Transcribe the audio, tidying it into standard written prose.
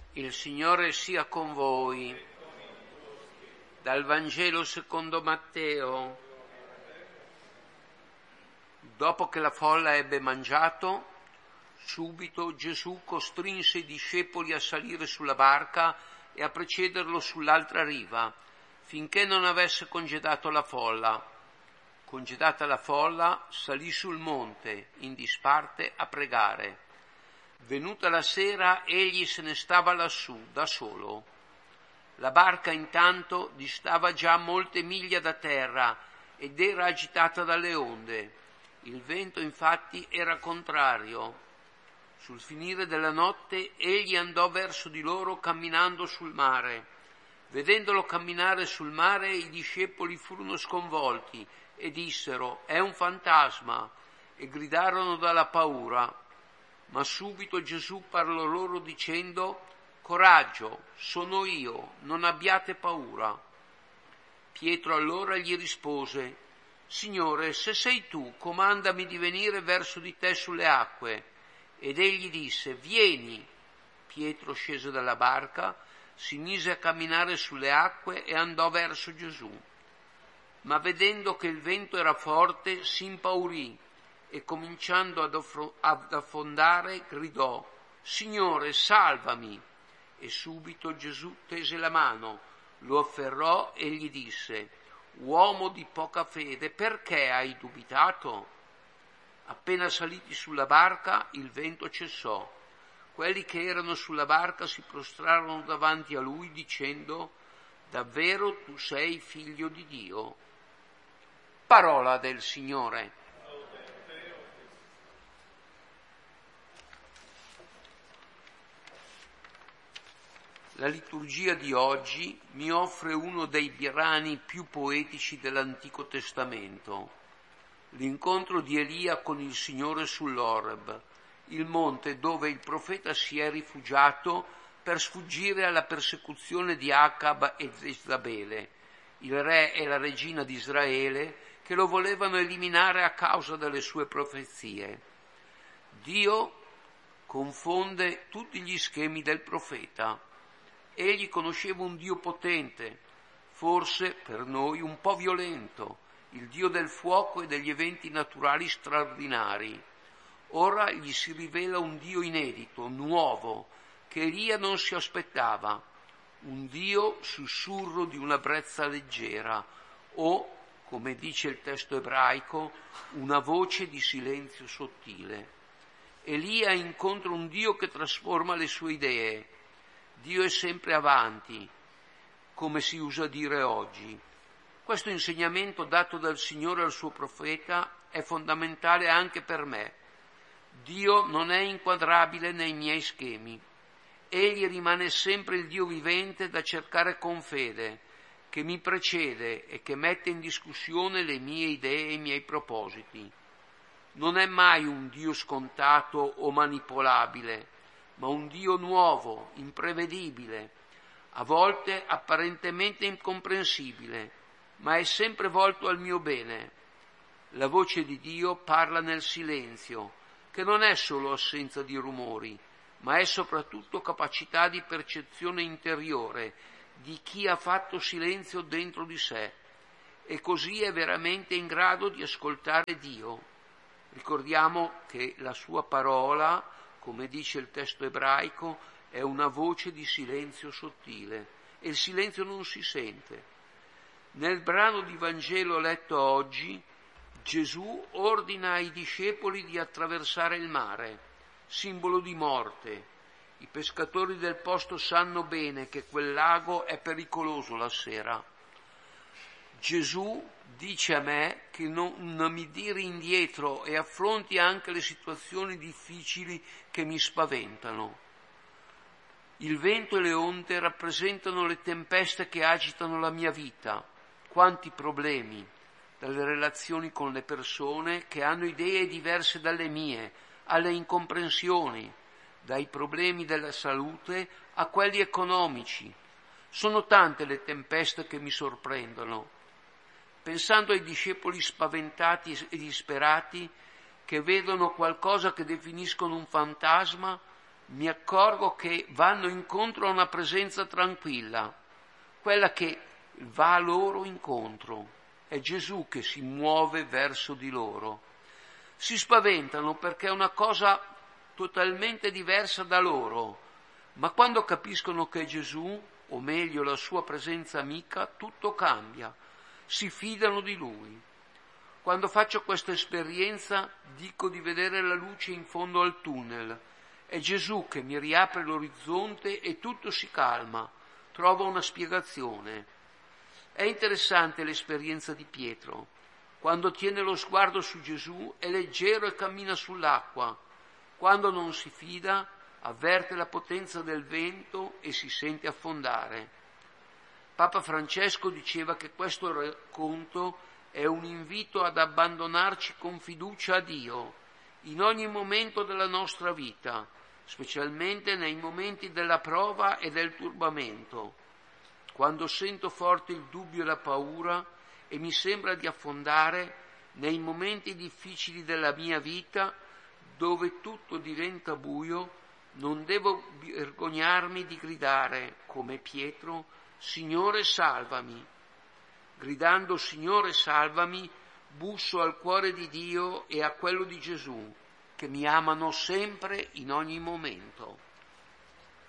Il Signore sia con voi. Dal Vangelo secondo Matteo. Dopo che la folla ebbe mangiato, subito Gesù costrinse i discepoli a salire sulla barca e a precederlo sull'altra riva, finché non avesse congedato la folla. Congedata la folla, salì sul monte, in disparte, a pregare. Venuta la sera, egli se ne stava lassù, da solo. La barca intanto distava già molte miglia da terra ed era agitata dalle onde. Il vento infatti era contrario. Sul finire della notte egli andò verso di loro camminando sul mare. Vedendolo camminare sul mare, i discepoli furono sconvolti e dissero: «È un fantasma!» e gridarono dalla paura. Ma subito Gesù parlò loro dicendo: «Coraggio, sono io, non abbiate paura». Pietro allora gli rispose: «Signore, se sei tu, comandami di venire verso di te sulle acque». Ed egli disse: «Vieni». Pietro scese dalla barca, si mise a camminare sulle acque e andò verso Gesù. Ma vedendo che il vento era forte, si impaurì e cominciando ad affondare gridò: «Signore, salvami!» E subito Gesù tese la mano, lo afferrò e gli disse: «Uomo di poca fede, perché hai dubitato?» Appena saliti sulla barca, il vento cessò. Quelli che erano sulla barca si prostrarono davanti a lui dicendo: «Davvero tu sei figlio di Dio». Parola del Signore. La liturgia di oggi mi offre uno dei brani più poetici dell'Antico Testamento, l'incontro di Elia con il Signore sull'Oreb, il monte dove il profeta si è rifugiato per sfuggire alla persecuzione di Acab e Jezabele, il re e la regina di Israele, che lo volevano eliminare a causa delle sue profezie. Dio confonde tutti gli schemi del profeta. Egli conosceva un Dio potente, forse per noi un po' violento, il Dio del fuoco e degli eventi naturali straordinari. Ora gli si rivela un Dio inedito, nuovo, che Elia non si aspettava, un Dio sussurro di una brezza leggera o, come dice il testo ebraico, una voce di silenzio sottile. Elia incontra un Dio che trasforma le sue idee. Dio è sempre avanti, come si usa dire oggi. Questo insegnamento dato dal Signore al suo profeta è fondamentale anche per me. Dio non è inquadrabile nei miei schemi. Egli rimane sempre il Dio vivente da cercare con fede, che mi precede e che mette in discussione le mie idee e i miei propositi. Non è mai un Dio scontato o manipolabile, ma un Dio nuovo, imprevedibile, a volte apparentemente incomprensibile, ma è sempre volto al mio bene. La voce di Dio parla nel silenzio, che non è solo assenza di rumori, ma è soprattutto capacità di percezione interiore di chi ha fatto silenzio dentro di sé, e così è veramente in grado di ascoltare Dio. Ricordiamo che la sua parola, come dice il testo ebraico, è una voce di silenzio sottile, e il silenzio non si sente. Nel brano di Vangelo letto oggi, Gesù ordina ai discepoli di attraversare il mare, simbolo di morte. I pescatori del posto sanno bene che quel lago è pericoloso la sera. Gesù dice a me che non mi tiri indietro e affronti anche le situazioni difficili che mi spaventano. Il vento e le onde rappresentano le tempeste che agitano la mia vita. Quanti problemi, dalle relazioni con le persone che hanno idee diverse dalle mie, alle incomprensioni, dai problemi della salute a quelli economici. Sono tante le tempeste che mi sorprendono. Pensando ai discepoli spaventati e disperati che vedono qualcosa che definiscono un fantasma, mi accorgo che vanno incontro a una presenza tranquilla, quella che va a loro incontro. È Gesù che si muove verso di loro. Si spaventano perché è una cosa totalmente diversa da loro, ma quando capiscono che è Gesù, o meglio la sua presenza amica, tutto cambia, si fidano di Lui. Quando faccio questa esperienza dico di vedere la luce in fondo al tunnel. È Gesù che mi riapre l'orizzonte e tutto si calma, trovo una spiegazione. È interessante l'esperienza di Pietro. Quando tiene lo sguardo su Gesù è leggero e cammina sull'acqua. Quando non si fida, avverte la potenza del vento e si sente affondare. Papa Francesco diceva che questo racconto è un invito ad abbandonarci con fiducia a Dio in ogni momento della nostra vita, specialmente nei momenti della prova e del turbamento, quando sento forte il dubbio e la paura e mi sembra di affondare, nei momenti difficili della mia vita dove tutto diventa buio. Non devo vergognarmi di gridare, come Pietro, Signore salvami. Gridando Signore salvami, busso al cuore di Dio e a quello di Gesù, che mi amano sempre in ogni momento.